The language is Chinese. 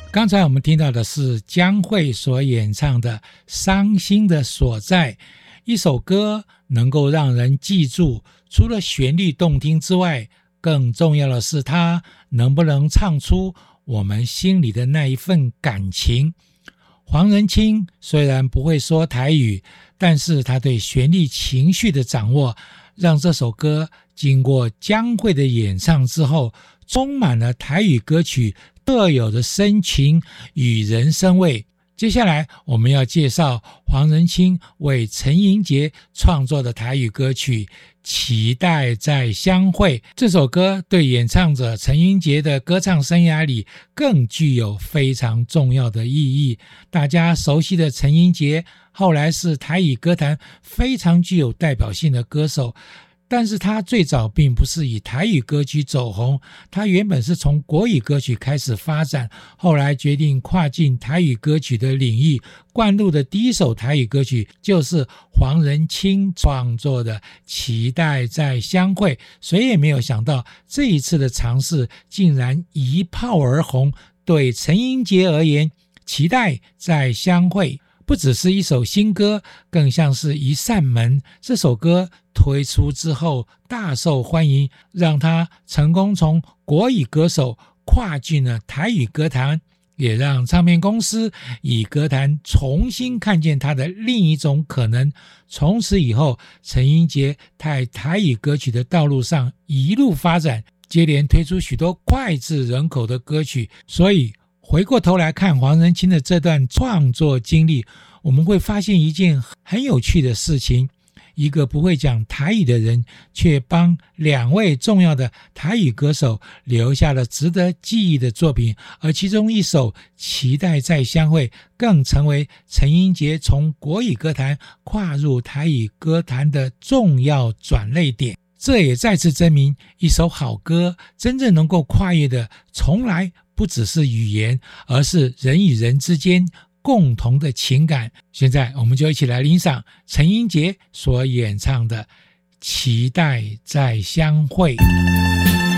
刚才我们听到的是江蕙所演唱的《伤心的所在》，一首歌能够让人记住，除了旋律动听之外，更重要的是它能不能唱出我们心里的那一份感情。黄仁清虽然不会说台语，但是他对旋律情绪的掌握，让这首歌经过江蕙的演唱之后，充满了台语歌曲特有的深情与人生味。接下来我们要介绍黄仁清为陈英杰创作的台语歌曲《期待再相会》。这首歌对演唱者陈英杰的歌唱生涯里更具有非常重要的意义。大家熟悉的陈英杰后来是台语歌坛非常具有代表性的歌手，但是他最早并不是以台语歌曲走红，他原本是从国语歌曲开始发展，后来决定跨进台语歌曲的领域，灌录的第一首台语歌曲就是黄仁清创作的《期待再相会》。谁也没有想到这一次的尝试竟然一炮而红。对陈英杰而言，《期待再相会》不只是一首新歌，更像是一扇门。这首歌推出之后大受欢迎，让他成功从国语歌手跨进了台语歌坛，也让唱片公司以歌坛重新看见他的另一种可能。从此以后，陈英杰在台语歌曲的道路上一路发展，接连推出许多脍炙人口的歌曲。所以回过头来看黄仁清的这段创作经历，我们会发现一件很有趣的事情，一个不会讲台语的人，却帮两位重要的台语歌手留下了值得记忆的作品，而其中一首《期待再相会》更成为陈英杰从国语歌坛跨入台语歌坛的重要转捩点。这也再次证明，一首好歌真正能够跨越的，从来不只是语言，而是人与人之间共同的情感。现在我们就一起来欣赏陈英杰所演唱的《期待再相会》。